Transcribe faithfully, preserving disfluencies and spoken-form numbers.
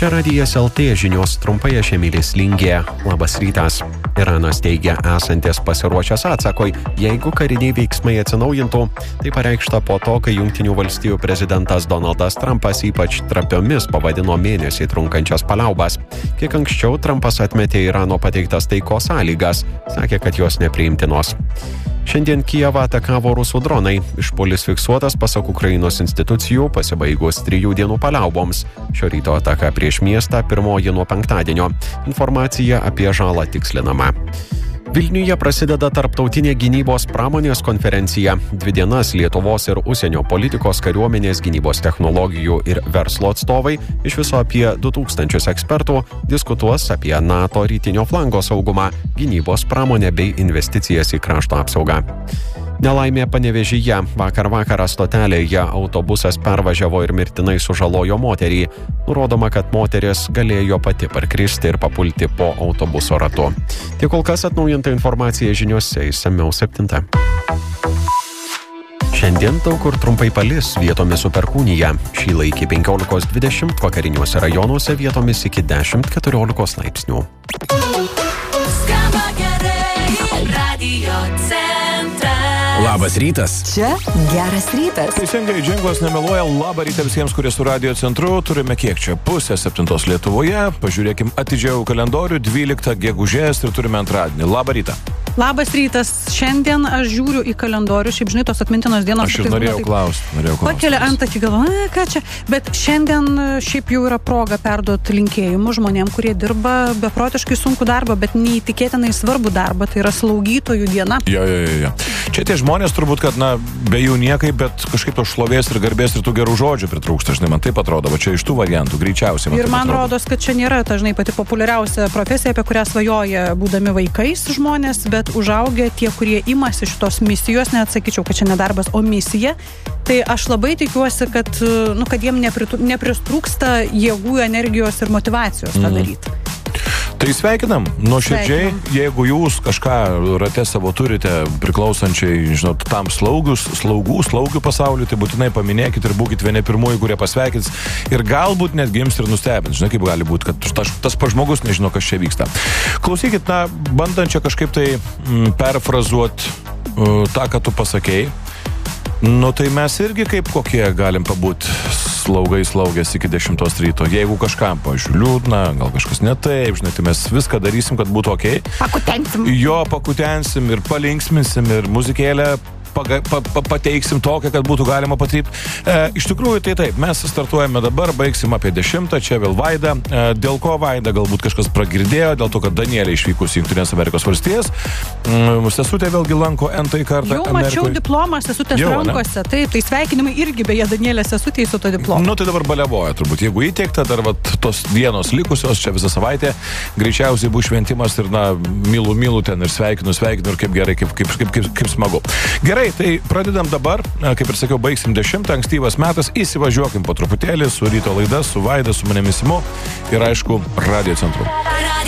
Čia Radijas L T žinios, trumpai aš Emilis Lingė. Labas rytas. Iranas teigia esantis pasiruošęs atsakoj, jeigu kariniai veiksmai atsinaujintų. Tai pareikšta po to, kai Jungtinių valstijų prezidentas Donaldas Trumpas ypač trapiomis pavadino mėnesį trunkančias paliaubas. Kiek anksčiau Trumpas atmetė Irano pateiktas taikos sąlygas, sakė, kad jos nepriimtinos. Šiandien Kijevą atakavo rusų dronai. Išpuolis fiksuotas pasak Ukrainos institucijų pasibaigus trijų dienų paliauboms. Šio ryto ataka prieš miestą pirmoji nuo penktadienio. Informacija apie žalą tikslinama. Vilniuje prasideda tarptautinė gynybos pramonės konferencija. Dvi dienas Lietuvos ir užsienio politikos, kariuomenės, gynybos technologijų ir verslo atstovai, iš viso apie du tūkstančius ekspertų, diskutuos apie NATO rytinio flango saugumą, gynybos pramonę bei investicijas į krašto apsaugą. Nelaimė Panevėžyje. Vakar vakarą stotelėje autobusas pervažiavo ir mirtinai sužalojo moterį. Nurodoma, kad moteris galėjo pati parkristi ir papulti po autobuso ratu. Tiek kol kas atnaujinta informacija žiniose, išsamiau septinta. Šiandien daug kur trumpai palis, vietomis su perkūnija. Šįla iki penkiolikos dvidešimt, vakariniuose rajonuose vietomis iki dešimt keturiolikos laipsnių. Skamba gerai, Radio Centras. Labas rytas. Čia geras rytas. Teisingai, džinglas nemeluoja. Labą rytą visiems, kurie su Radio Centru. Turime kiek čia? Pusę septintos Lietuvoje. Pažiūrėkim atidžiau kalendorių. dvyliktą gegužės ir turime antradienį. Labą rytą. Labas rytas. Šiandien aš žiūriu į kalendorių, šiaip žinai, tos atmintinos dienos. Aš ir norėjau klausti, norėjau klausti. Pakelia antakį galvoju, ką čia. Bet šiandien šiaip jau yra proga perduoti linkėjimų žmonėm, kurie dirba beprotiškai sunkų darbą, bet neįtikėtinai svarbų darbą. Tai yra slaugytojų diena. Jo, jo, jo, jo. Čia tie žmonės turbūt, kad, na, be jų niekai, bet kažkaip tos šlovės ir garbės ir tų gerų žodžių pritrūksta, žinai, man taip atrodo, va čia iš tų variantų, greičiausiai. Man ir man rodos, kad čia nėra ta, žinai, pati populiariausia profesija, apie kurią svajoja būdami vaikais žmonės, bet užaugę tie, kurie imasi šitos misijos, net sakyčiau, kad čia ne darbas, o misija, tai aš labai tikiuosi, kad, nu, kad jiem nepristrūksta jėgų, energijos ir motyvacijos tą daryti. Tai sveikinam, nuoširdžiai, jeigu jūs kažką rate savo turite priklausančiai, žinot, tam slaugius, slaugų, slaugių pasauliu, tai būtinai paminėkit ir būkit vieni pirmųjų, kurie pasveikins ir galbūt net gims ir nustebins. Žinai, kaip gali būti, kad tas, tas pažmogus nežino, kas čia vyksta. Klausykit, na, bandant čia kažkaip tai mm, perfrazuot uh, tą, ką tu pasakėjai, nu tai mes irgi kaip kokie galim pabūt slaugai slaugės iki dešimtos ryto. Jeigu kažkam, pavyzdžiui, liūdna, gal kažkas ne taip, žinai, tai mes viską darysim, kad būtų okei. Pakutensim. Jo, pakutensim ir palinksminsim ir muzikėlę paga, pa, pa, pateiksim tokią, kad būtų galima patrypti. E, iš tikrųjų, tai taip, mes startuojame dabar, baigsim apie dešimtą, čia vėl Vaida. E, dėl ko Vaida galbūt kažkas pragirdėjo, dėl to, kad Danielė išvykus į Jungtinės Amerikos valstijas. Mm, sesutė vėlgi lanko entąjį kartą Jau Amerikoje. mačiau diplomą sesutės Jau, rankose. Ne? Taip, tai sveikinimai irgi beje Danielė sesutė su to diplomu. Nu, tai dabar baliavoja turbūt. Jeigu įteikta, dar vat, tos dienos likusios, čia visą savaitę, greičiausiai bus šventimas ir, na, mylu, mylu ten ir sveikinu, sveikinu ir kaip gerai, kaip, kaip, kaip, kaip, kaip smagu. Gerai, tai pradedam dabar, kaip ir sakiau, baigsim dešimtą, ankstyvas metas, įsivažiuokim po truputėlį su ryto laida, su Vaida, su manimi Simu ir aišku, Radio Centru.